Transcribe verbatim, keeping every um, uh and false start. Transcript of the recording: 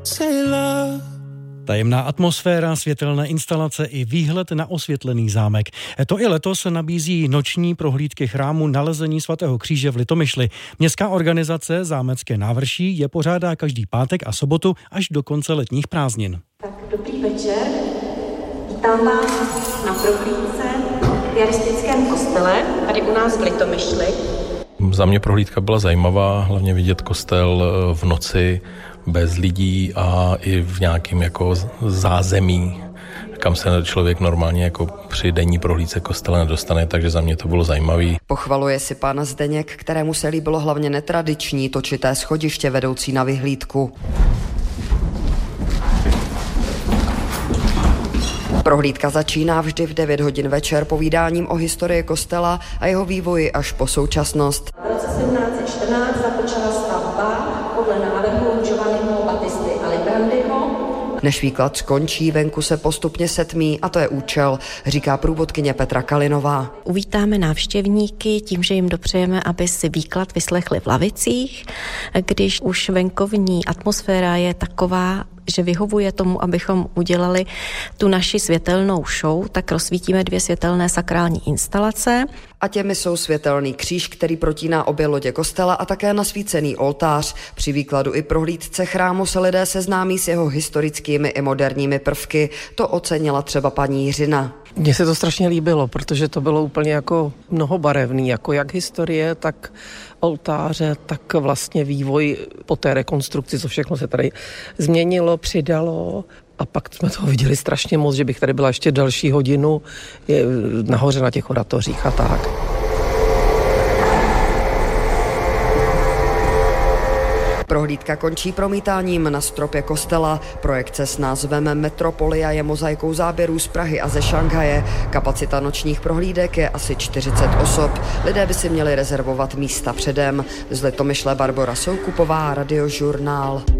Tajemná atmosféra, světelné instalace i výhled na osvětlený zámek. To i letos nabízí noční prohlídky chrámu Nalezení svatého kříže v Litomyšli. Městská organizace Zámecké návrší je pořádá každý pátek a sobotu až do konce letních prázdnin. Tak dobrý večer. Vítám vás na prohlídce v Piaristickém kostele, tady u nás v Litomyšli. Za mě prohlídka byla zajímavá, hlavně vidět kostel v noci, bez lidí a i v nějakém jako zázemí, kam se člověk normálně jako při denní prohlídce kostela nedostane, takže za mě to bylo zajímavý. Pochvaluje si pan Zdeněk, kterému se líbilo hlavně netradiční točité schodiště vedoucí na vyhlídku. Prohlídka začíná vždy v devět hodin večer povídáním o historii kostela a jeho vývoji až po současnost. V roce sedmnáct set čtrnáct započala stavba podle návrhu Giovanniho Battisty Alibrandiho. Než výklad skončí, venku se postupně setmí a to je účel, říká průvodkyně Petra Kalinová. Uvítáme návštěvníky tím, že jim dopřejeme, aby si výklad vyslechli v lavicích, když už venkovní atmosféra je taková, že vyhovuje tomu, abychom udělali tu naši světelnou show, tak rozsvítíme dvě světelné sakrální instalace. A těmi jsou světelný kříž, který protíná obě lodě kostela a také nasvícený oltář. Při výkladu i prohlídce chrámu se lidé seznámí s jeho historickými i moderními prvky. To ocenila třeba paní Jiřina. Mně se to strašně líbilo, protože to bylo úplně jako mnohobarevný, jako jak historie, tak oltáře, tak vlastně vývoj po té rekonstrukci, co všechno se tady změnilo, přidalo. A pak jsme toho viděli strašně moc, že bych tady byla ještě další hodinu nahoře na těch oratořích a tak. Prohlídka končí promítáním na stropě kostela. Projekce s názvem Metropolia je mozaikou záběrů z Prahy a ze Šanghaje. Kapacita nočních prohlídek je asi čtyřicet osob. Lidé by si měli rezervovat místa předem. Z Litomyšle Barbora Soukupová, Radiožurnál.